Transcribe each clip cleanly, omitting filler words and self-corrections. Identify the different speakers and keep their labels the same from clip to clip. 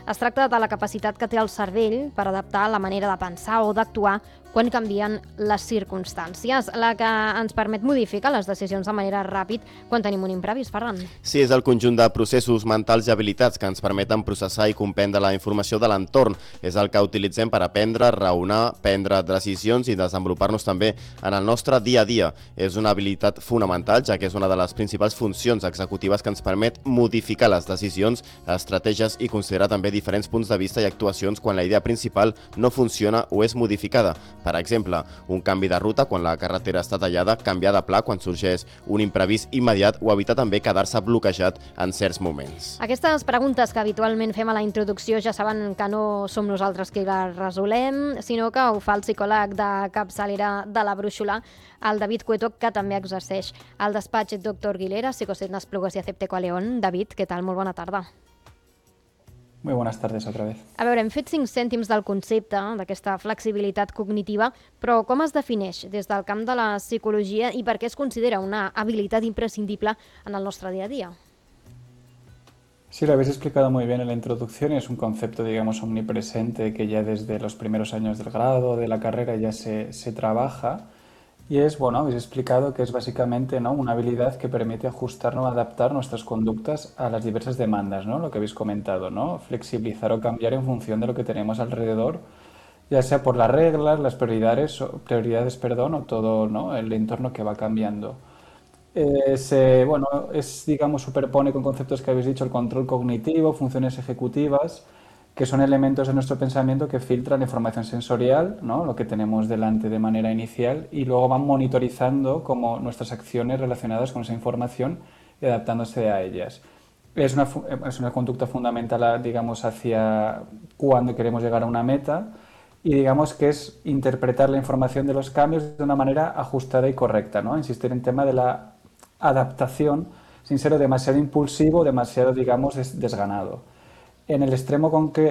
Speaker 1: Es tracta de la capacitat que té el cervell per adaptar la manera de pensar o d'actuar quan canvien les circumstàncies, la que ens permet modificar les decisions de manera ràpid quan tenim un imprevist, Ferran.
Speaker 2: Sí, és el conjunt de processos mentals i habilitats que ens permeten processar i comprendre la informació de l'entorn. És el que utilitzem per aprendre, raonar, prendre decisions i desenvolupar-nos també en el nostre dia a dia. És una habilitat fonamental, ja que és una de les principals funcions executives que ens permet modificar les decisions, estratègies i considerar també diferents punts de vista i actuacions quan la idea principal no funciona o és modificada. Per exemple, un canvi de ruta quan la carretera està tallada, canviar de pla quan sorgeix un imprevist immediat o evitar també quedar-se bloquejat en certs moments.
Speaker 1: Aquestes preguntes que habitualment fem a la introducció ja saben que no som nosaltres qui les resolem, sinó que ho fa el psicòleg de capçalera de la Brúixola, el David Cueto, que també exerceix al despatx Dr. Guilera, Psicosignes Plugues i Acepte Coaleón. David, què tal? Molt bona tarda.
Speaker 3: Muy buenas tardes otra vez.
Speaker 1: A veure, hem fet 5 cèntims del concepte d'aquesta flexibilitat cognitiva, però com es defineix des del camp de la psicologia i per què es considera una habilitat imprescindible en el nostre dia a dia?
Speaker 3: Sí, lo habéis explicado muy bien en la introducción. Es un concepto, digamos, omnipresente que ya desde los primeros años del grado, de la carrera, ya se trabaja. Y es, bueno, habéis explicado que es básicamente, ¿no?, una habilidad que permite ajustarnos, adaptar nuestras conductas a las diversas demandas, ¿no?, lo que habéis comentado, ¿no?, flexibilizar o cambiar en función de lo que tenemos alrededor, ya sea por las reglas, las prioridades, o todo, ¿no?, el entorno que va cambiando. Digamos, superpone con conceptos que habéis dicho, el control cognitivo, funciones ejecutivas, que son elementos de nuestro pensamiento que filtran la información sensorial, ¿no?, lo que tenemos delante de manera inicial, y luego van monitorizando como nuestras acciones relacionadas con esa información y adaptándose a ellas. Es una conducta fundamental, digamos, hacia cuando queremos llegar a una meta, y digamos que es interpretar la información de los cambios de una manera ajustada y correcta, ¿no? Insistir en el tema de la adaptación sin ser demasiado impulsivo, demasiado, digamos, desganado. En el extremo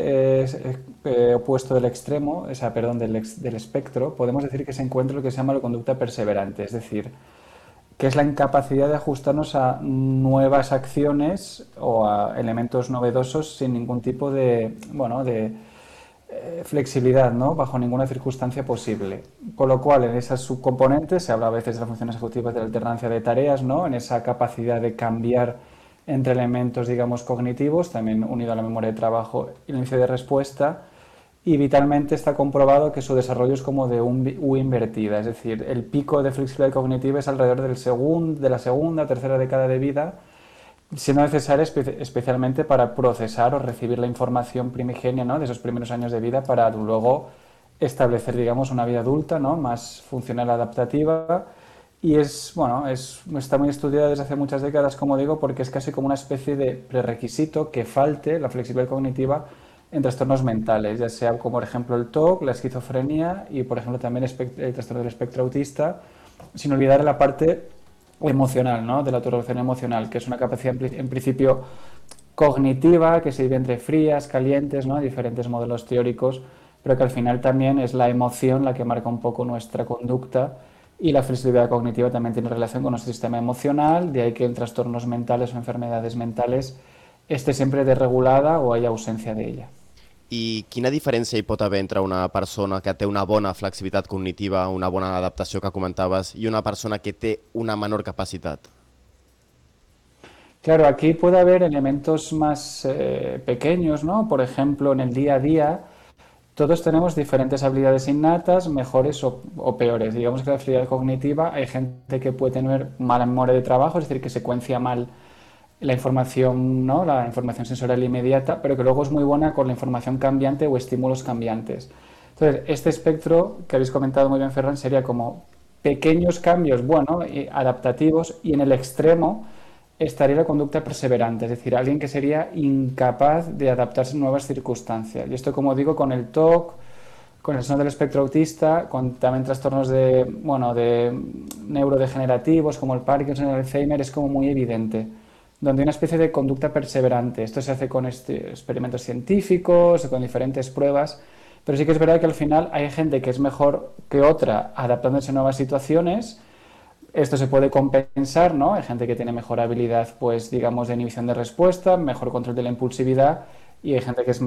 Speaker 3: opuesto del extremo, del espectro, podemos decir que se encuentra lo que se llama la conducta perseverante, es decir, que es la incapacidad de ajustarnos a nuevas acciones o a elementos novedosos sin ningún tipo de flexibilidad, ¿no?, bajo ninguna circunstancia posible. Con lo cual, en esas subcomponentes, se habla a veces de las funciones ejecutivas, de la alternancia de tareas, ¿no?, en esa capacidad de cambiar entre elementos, digamos, cognitivos, también unido a la memoria de trabajo y el inicio de respuesta, y vitalmente está comprobado que su desarrollo es como de U invertida, es decir, el pico de flexibilidad cognitiva es alrededor de la segunda o tercera década de vida, siendo necesaria especialmente para procesar o recibir la información primigenia, ¿no?, de esos primeros años de vida para luego establecer, digamos, una vida adulta, ¿no?, más funcional, adaptativa. Y está muy estudiada desde hace muchas décadas, como digo, porque es casi como una especie de prerequisito que falte la flexibilidad cognitiva en trastornos mentales, ya sea como por ejemplo el TOC, la esquizofrenia y por ejemplo también el trastorno del espectro autista, sin olvidar la parte emocional, ¿no?, de la autorregulación emocional, que es una capacidad en principio cognitiva que se divide entre frías, calientes, ¿no?, diferentes modelos teóricos, pero que al final también es la emoción la que marca un poco nuestra conducta. Y la flexibilidad cognitiva también tiene relación con nuestro sistema emocional, de ahí que en trastornos mentales o enfermedades mentales esté sempre desregulada o haya ausència d'ella.
Speaker 2: I quina diferència hi pot haver entre una persona que té una bona flexibilitat cognitiva, una bona adaptació que comentaves, i una persona que té una menor capacitat?
Speaker 3: Claro, aquí puede haber elementos más pequeños, ¿no? Por ejemplo, en el día a día, todos tenemos diferentes habilidades innatas, mejores o peores. Digamos que la flexibilidad cognitiva, hay gente que puede tener mala memoria de trabajo, es decir, que secuencia mal la información, ¿no?, la información sensorial inmediata, pero que luego es muy buena con la información cambiante o estímulos cambiantes. Entonces, este espectro que habéis comentado muy bien, Ferran, sería como pequeños cambios, adaptativos, y en el extremo estaría la conducta perseverante, es decir, alguien que sería incapaz de adaptarse a nuevas circunstancias. Y esto, como digo, con el TOC, con el trastorno del espectro autista, con también trastornos de neurodegenerativos como el Parkinson y el Alzheimer, es como muy evidente, donde hay una especie de conducta perseverante. Esto se hace con experimentos científicos, con diferentes pruebas, pero sí que es verdad que al final hay gente que es mejor que otra adaptándose a nuevas situaciones. Esto se puede compensar, ¿no? Hay gente que tiene mejor habilidad, pues digamos, de inhibición de respuesta, mejor control de la impulsividad, y hay gente que es